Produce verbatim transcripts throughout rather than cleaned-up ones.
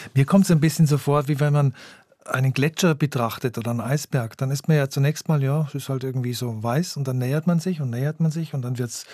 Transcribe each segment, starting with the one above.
Mir kommt es ein bisschen so vor, wie wenn man einen Gletscher betrachtet oder einen Eisberg. Dann ist man ja zunächst mal, ja, es ist halt irgendwie so weiß und dann nähert man sich und nähert man sich und dann wird es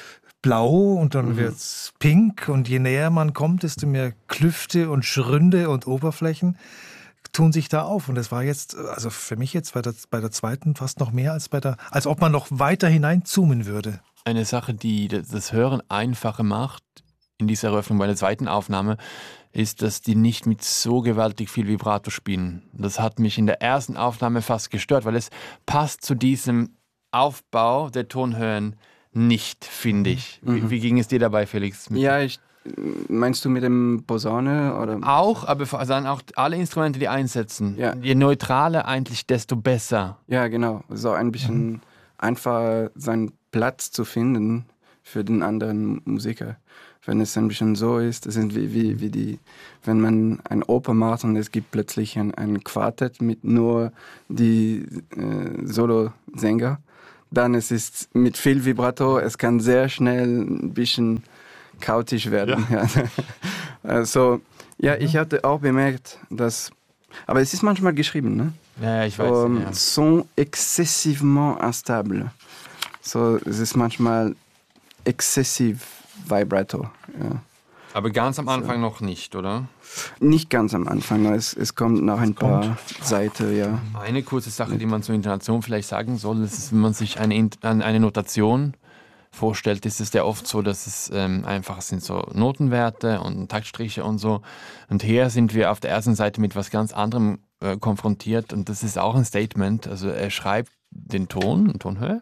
blau und dann mhm. wird es pink und je näher man kommt, desto mehr Klüfte und Schründe und Oberflächen tun sich da auf. Und das war jetzt, also für mich jetzt bei der, bei der zweiten fast noch mehr als bei der, als ob man noch weiter hineinzoomen würde. Eine Sache, die das Hören einfacher macht in dieser Eröffnung bei der zweiten Aufnahme, ist, dass die nicht mit so gewaltig viel Vibrato spielen. Das hat mich in der ersten Aufnahme fast gestört, weil es passt zu diesem Aufbau der Tonhöhen nicht, finde ich. Mhm. Wie, wie ging es dir dabei, Felix? Ja, ich, meinst du mit dem Posaune? Oder? Auch, aber dann auch alle Instrumente, die einsetzen. Ja. Je neutraler eigentlich, desto besser. Ja, genau. So ein bisschen mhm. einfacher seinen Platz zu finden für den anderen Musiker. Wenn es ein bisschen so ist, das sind wie, wie, wie die, wenn man ein Oper macht und es gibt plötzlich ein, ein Quartett mit nur die äh, Solo-Sänger, dann es ist mit viel Vibrato, es kann sehr schnell ein bisschen chaotisch werden. Ja. Ja. Also, ja, ich hatte auch bemerkt, dass, aber es ist manchmal geschrieben, ne? Ja, ja ich weiß. Um, ja. Sont excessivement instable. So, es ist manchmal exzessiv Vibrato. Ja. Aber ganz am Anfang so. Noch nicht, oder? Nicht ganz am Anfang, es, es kommt nach ein es paar kommt. Seiten, ja. Eine kurze Sache, die man zur Intonation vielleicht sagen soll, ist, wenn man sich eine, eine Notation vorstellt, ist es ja oft so, dass es ähm, einfach sind so Notenwerte und Taktstriche und so. Und hier sind wir auf der ersten Seite mit was ganz anderem äh, konfrontiert und das ist auch ein Statement. Also er schreibt den Ton, Tonhöhe,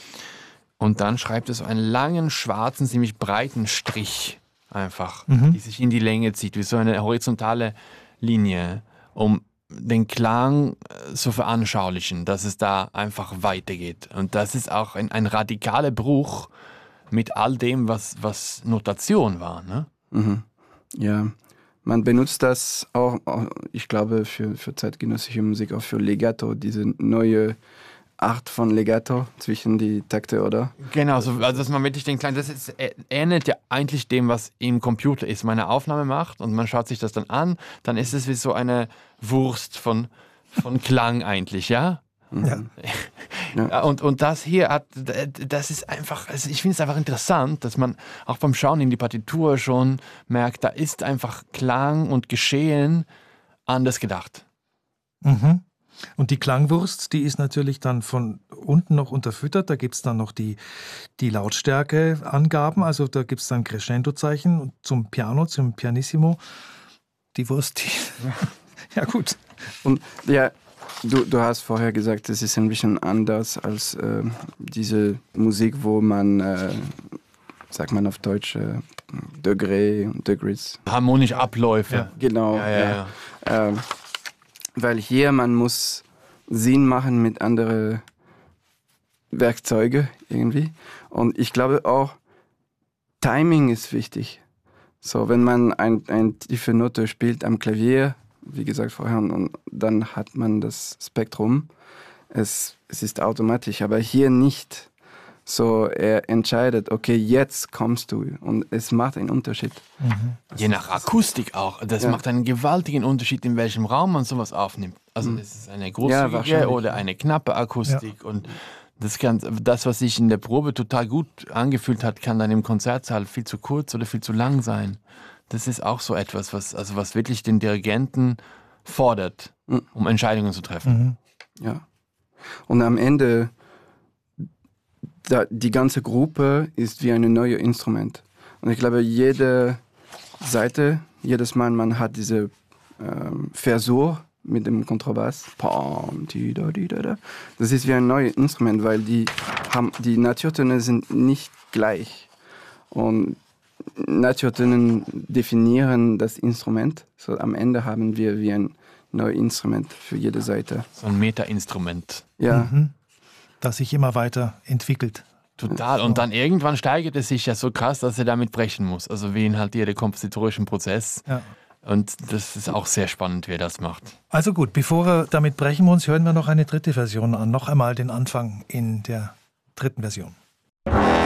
und dann schreibt er so einen langen, schwarzen, ziemlich breiten Strich einfach, mhm. die sich in die Länge zieht, wie so eine horizontale Linie, um den Klang zu veranschaulichen, dass es da einfach weitergeht. Und das ist auch ein, ein radikaler Bruch mit all dem, was, was Notation war. Ne? Mhm. Ja, man benutzt das auch, ich glaube, für, für zeitgenössische Musik, auch für Legato, diese neue Art von Legato zwischen die Takte, oder? Genau, so, also dass man wirklich den Klang, das ist, ähnelt ja eigentlich dem, was im Computer ist. Man eine Aufnahme macht und man schaut sich das dann an, dann ist es wie so eine Wurst von, von Klang eigentlich, ja? Ja. Ja. Und, und das hier hat, das ist einfach, also ich finde es einfach interessant, dass man auch beim Schauen in die Partitur schon merkt, da ist einfach Klang und Geschehen anders gedacht. Mhm. Und die Klangwurst, die ist natürlich dann von unten noch unterfüttert. Da gibt es dann noch die, die Lautstärkeangaben. Also da gibt es dann Crescendo-Zeichen zum Piano, zum Pianissimo. Die Wurst, die ja gut. Und ja, du, du hast vorher gesagt, es ist ein bisschen anders als äh, diese Musik, wo man, äh, sagt man auf Deutsch, äh, Degré, Degrees. Harmonische Abläufe. Ja. Genau. Ja, ja, ja. Ja. Ähm, Weil hier man muss Sinn machen mit anderen Werkzeugen irgendwie. Und ich glaube auch, Timing ist wichtig. So, wenn man ein, eine tiefe Note spielt am Klavier, wie gesagt vorher, und dann hat man das Spektrum. Es, es ist automatisch, aber hier nicht. So, er entscheidet, okay, jetzt kommst du. Und es macht einen Unterschied. Mhm. Je nach Akustik auch. Das ja. macht einen gewaltigen Unterschied, in welchem Raum man sowas aufnimmt. Also mhm. es ist eine großzügige ja, oder eine knappe Akustik. Ja. Und das, kann, das, was sich in der Probe total gut angefühlt hat, kann dann im Konzertsaal viel zu kurz oder viel zu lang sein. Das ist auch so etwas, was, also was wirklich den Dirigenten fordert, mhm. um Entscheidungen zu treffen. Mhm. Ja. Und am Ende... Da, die ganze Gruppe ist wie ein neues Instrument. Und ich glaube, jede Seite, jedes Mal, man hat diese ähm, Versuch mit dem Kontrabass. Das ist wie ein neues Instrument, weil die, haben, die Naturtöne sind nicht gleich. Und Naturtöne definieren das Instrument. So, am Ende haben wir wie ein neues Instrument für jede Seite. So ein Meta-Instrument. Ja. Mhm. Das sich immer weiter entwickelt. Total. Und dann irgendwann steigert es sich ja so krass, dass er damit brechen muss. Also wie in halt jeder kompositorischen Prozess. Ja. Und das ist auch sehr spannend, wie er das macht. Also gut, bevor wir damit brechen muss, hören wir noch eine dritte Version an. Noch einmal den Anfang in der dritten Version.